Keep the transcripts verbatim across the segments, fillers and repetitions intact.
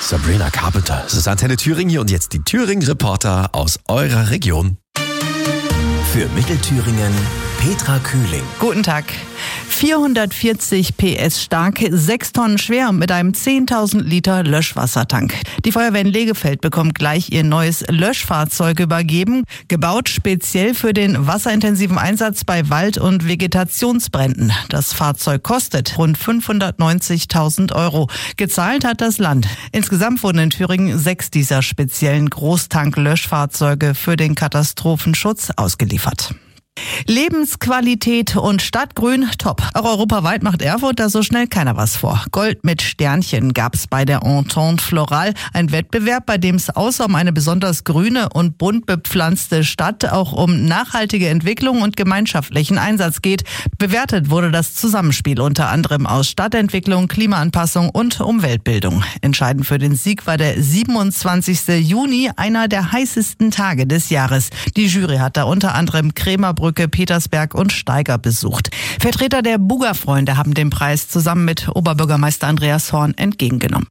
Sabrina Carpenter. Es ist Antenne Thüringen hier und jetzt die Thüringen-Reporter aus eurer Region. Für Mittelthüringen Petra Kühling. Guten Tag. vierhundertvierzig P S stark, sechs Tonnen schwer und mit einem zehntausend Liter Löschwassertank. Die Feuerwehr in Legefeld bekommt gleich ihr neues Löschfahrzeug übergeben, gebaut speziell für den wasserintensiven Einsatz bei Wald- und Vegetationsbränden. Das Fahrzeug kostet rund fünfhundertneunzigtausend Euro. Gezahlt hat das Land. Insgesamt wurden in Thüringen sechs dieser speziellen Großtank-Löschfahrzeuge für den Katastrophenschutz ausgeliefert. Lebensqualität und Stadtgrün top. Auch europaweit macht Erfurt da so schnell keiner was vor. Gold mit Sternchen gab's bei der Entente Floral, ein Wettbewerb, bei dem es außer um eine besonders grüne und bunt bepflanzte Stadt auch um nachhaltige Entwicklung und gemeinschaftlichen Einsatz geht. Bewertet wurde das Zusammenspiel unter anderem aus Stadtentwicklung, Klimaanpassung und Umweltbildung. Entscheidend für den Sieg war der siebenundzwanzigsten Juni, einer der heißesten Tage des Jahres. Die Jury hat da unter anderem Krämerbrücke, Petersberg und Steiger besucht. Vertreter der Buga-Freunde haben den Preis zusammen mit Oberbürgermeister Andreas Horn entgegengenommen.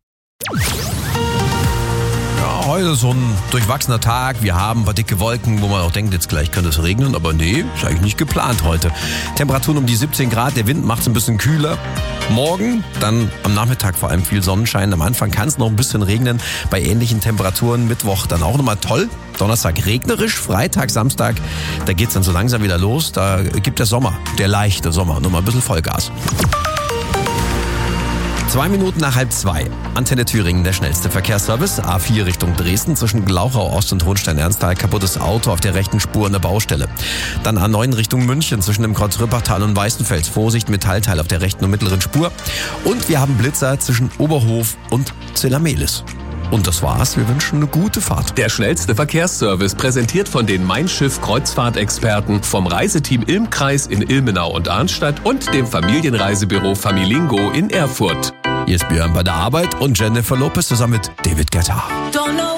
Ja, heute so ein durchwachsener Tag. Wir haben ein paar dicke Wolken, wo man auch denkt, jetzt gleich könnte es regnen. Aber nee, ist eigentlich nicht geplant heute. Temperaturen um die siebzehn Grad, der Wind macht es ein bisschen kühler. Morgen, dann am Nachmittag vor allem viel Sonnenschein. Am Anfang kann es noch ein bisschen regnen. Bei ähnlichen Temperaturen Mittwoch dann auch nochmal toll. Donnerstag regnerisch, Freitag, Samstag, da geht's dann so langsam wieder los. Da gibt der Sommer, der leichte Sommer, nochmal ein bisschen Vollgas. Zwei Minuten nach halb zwei. Antenne Thüringen, der schnellste Verkehrsservice. A vier Richtung Dresden zwischen Glauchau Ost und Hohenstein-Ernsthal. Kaputtes Auto auf der rechten Spur an der Baustelle. Dann A neun Richtung München zwischen dem Kreuz Rüppachtal und Weißenfels. Vorsicht, Metallteil auf der rechten und mittleren Spur. Und wir haben Blitzer zwischen Oberhof und Zellamelis. Und das war's. Wir wünschen eine gute Fahrt. Der schnellste Verkehrsservice, präsentiert von den Mein Schiff Kreuzfahrtexperten vom Reiseteam Ilm-Kreis in Ilmenau und Arnstadt und dem Familienreisebüro Familingo in Erfurt. Hier ist Björn bei der Arbeit und Jennifer Lopez zusammen mit David Guetta.